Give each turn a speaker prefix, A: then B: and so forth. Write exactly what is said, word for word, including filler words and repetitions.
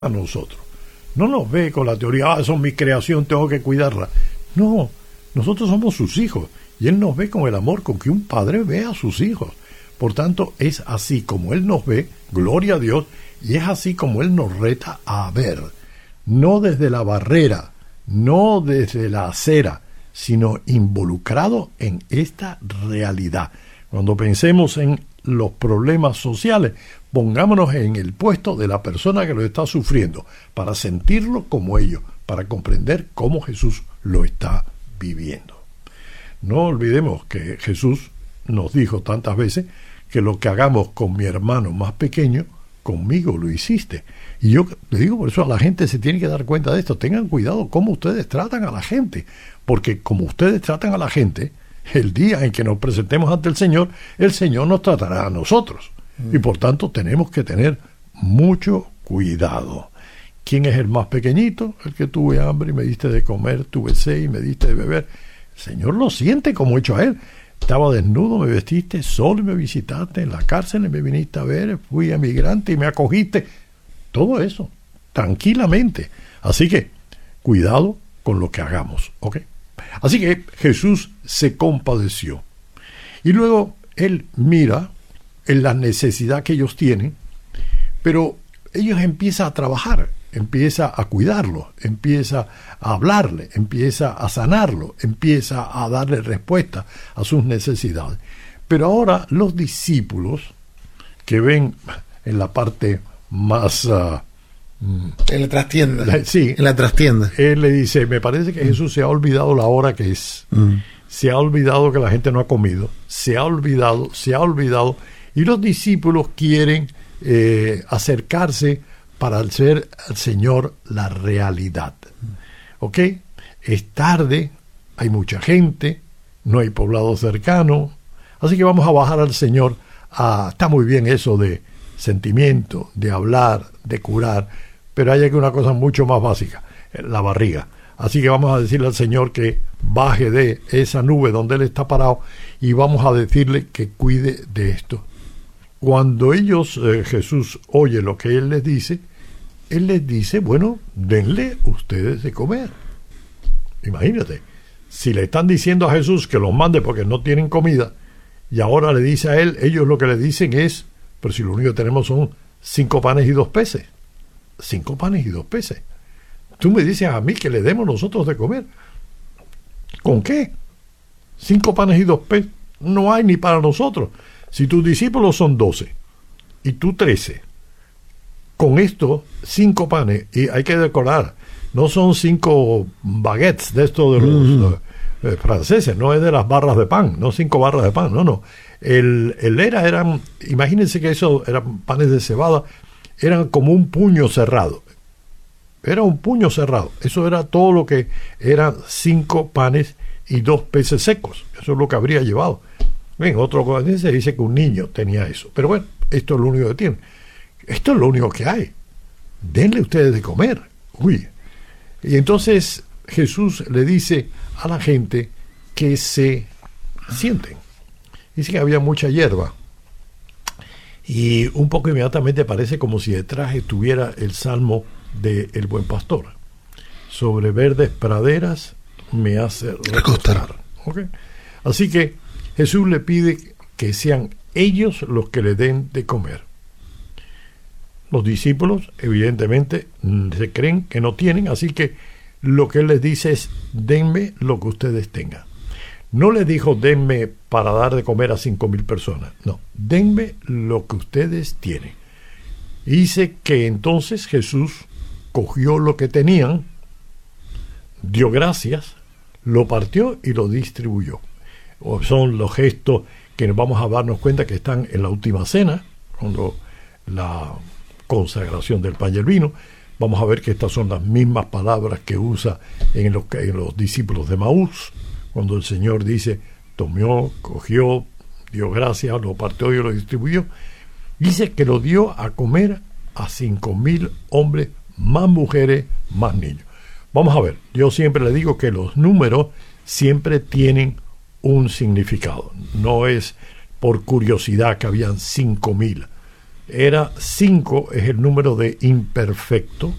A: a nosotros. No nos ve con la teoría, ah, eso es mi creación, tengo que cuidarla. No, nosotros somos sus hijos y Él nos ve con el amor con que un padre ve a sus hijos. Por tanto, es así como Él nos ve, gloria a Dios, y es así como Él nos reta a ver. No desde la barrera, no desde la acera, sino involucrado en esta realidad. Cuando pensemos en los problemas sociales, pongámonos en el puesto de la persona que lo está sufriendo, para sentirlo como ellos, para comprender cómo Jesús lo está viviendo. No olvidemos que Jesús nos dijo tantas veces que lo que hagamos con mi hermano más pequeño, conmigo lo hiciste. Y yo le digo, por eso a la gente se tiene que dar cuenta de esto. Tengan cuidado cómo ustedes tratan a la gente, porque como ustedes tratan a la gente, el día en que nos presentemos ante el Señor, el Señor nos tratará a nosotros. Mm. Y por tanto tenemos que tener mucho cuidado. ¿Quién es el más pequeñito? El que tuve hambre y me diste de comer, tuve sed y me diste de beber. El Señor lo siente como hecho a Él. Estaba desnudo, me vestiste, solo y me visitaste, en la cárcel y me viniste a ver, fui emigrante y me acogiste. Todo eso, tranquilamente. Así que, cuidado con lo que hagamos, ¿ok? Así que Jesús se compadeció. Y luego Él mira en la necesidad que ellos tienen, pero ellos empiezan a trabajar, empieza a cuidarlo, empieza a hablarle, empieza a sanarlo, empieza a darle respuesta a sus necesidades. Pero ahora los discípulos, que ven en la parte más... Uh,
B: en la trastienda.
A: La, sí,
B: en la trastienda.
A: Él le dice, me parece que Jesús se ha olvidado la hora que es. Mm. Se ha olvidado que la gente no ha comido. Se ha olvidado, se ha olvidado. Y los discípulos quieren eh, acercarse para hacer al Señor la realidad. ¿Ok? Es tarde, hay mucha gente, no hay poblado cercano, así que vamos a bajar al Señor. A, está muy bien eso de sentimiento, de hablar, de curar, pero hay aquí una cosa mucho más básica, la barriga. Así que vamos a decirle al Señor que baje de esa nube donde Él está parado y vamos a decirle que cuide de esto. Cuando ellos, eh, Jesús oye lo que Él les dice, Él les dice, bueno, denle ustedes de comer. Imagínate, si le están diciendo a Jesús que los mande porque no tienen comida, y ahora le dice a Él, ellos lo que le dicen es, pero si lo único que tenemos son cinco panes y dos peces. Cinco panes y dos peces. Tú me dices a mí que le demos nosotros de comer. ¿Con qué? Cinco panes y dos peces. No hay ni para nosotros. Si tus discípulos son doce y tú trece, con esto, cinco panes, y hay que decorar, no son cinco baguettes de estos de los mm. eh, franceses, no es de las barras de pan, no cinco barras de pan, no, no. El, el era, eran, imagínense que eso eran panes de cebada, eran como un puño cerrado. Era un puño cerrado. Eso era todo lo que eran cinco panes y dos peces secos. Eso es lo que habría llevado. En otro lugar se dice que un niño tenía eso. Pero bueno, esto es lo único que tiene. Esto es lo único que hay. Denle ustedes de comer. Uy. Y entonces Jesús le dice a la gente que se sienten. Dice que había mucha hierba. Y un poco inmediatamente parece como si detrás estuviera el salmo de El Buen Pastor. Sobre verdes praderas me hace recostar. ¿Okay? Así que Jesús le pide que sean ellos los que le den de comer. Los discípulos, evidentemente, se creen que no tienen, así que lo que Él les dice es, denme lo que ustedes tengan. No les dijo, denme para dar de comer a cinco mil personas. No, denme lo que ustedes tienen. Y dice que entonces Jesús cogió lo que tenían, dio gracias, lo partió y lo distribuyó. O son los gestos que nos vamos a darnos cuenta que están en la última cena, cuando la consagración del pan y el vino. Vamos a ver que estas son las mismas palabras que usa en los, en los discípulos de Maús, cuando el Señor dice, tomó, cogió, dio gracias, lo partió y lo distribuyó. Dice que lo dio a comer a cinco mil hombres, más mujeres, más niños. Vamos a ver, yo siempre le digo que los números siempre tienen un significado. No es por curiosidad que habían cinco mil. era cinco, es el número de imperfecto,